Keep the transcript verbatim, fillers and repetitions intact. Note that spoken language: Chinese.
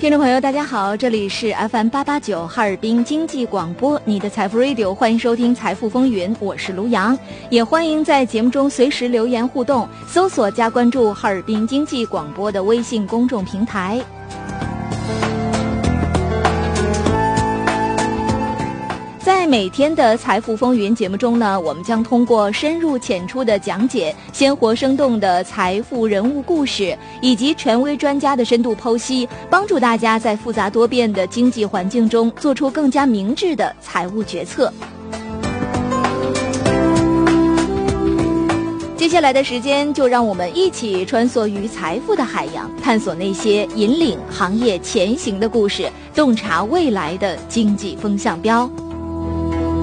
听众朋友大家好，这里是 F M 八八九哈尔滨经济广播，你的财富 Radio， 欢迎收听财富风云，我是卢阳，也欢迎在节目中随时留言互动，搜索加关注哈尔滨经济广播的微信公众平台。在每天的财富风云节目中呢，我们将通过深入浅出的讲解，鲜活生动的财富人物故事，以及权威专家的深度剖析，帮助大家在复杂多变的经济环境中做出更加明智的财务决策。接下来的时间，就让我们一起穿梭于财富的海洋，探索那些引领行业前行的故事，洞察未来的经济风向标。